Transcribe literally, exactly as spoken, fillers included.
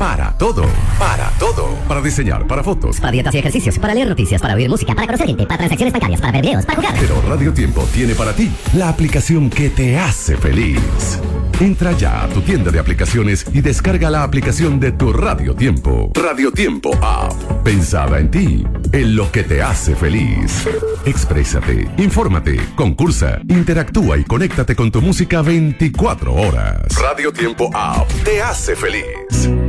para todo, para todo. Para diseñar, para fotos, para dietas y ejercicios, para leer noticias, para oír música, para conocer gente, para transacciones bancarias, para ver videos, para jugar. Pero Radio Tiempo tiene para ti la aplicación que te hace feliz. Entra ya a tu tienda de aplicaciones y descarga la aplicación de tu Radio Tiempo. Radio Tiempo App. Pensada en ti, en lo que te hace feliz. Exprésate, infórmate, concursa, interactúa y conéctate con tu música veinticuatro horas. Radio Tiempo App te hace feliz.